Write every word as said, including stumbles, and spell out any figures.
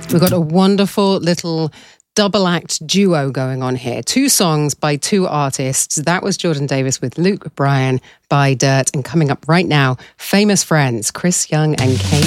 We've got a wonderful little double act duo going on here. Two songs by two artists. That was Jordan Davis with Luke Bryan, Buy Dirt. And coming up right now, famous friends, Chris Young and Kane.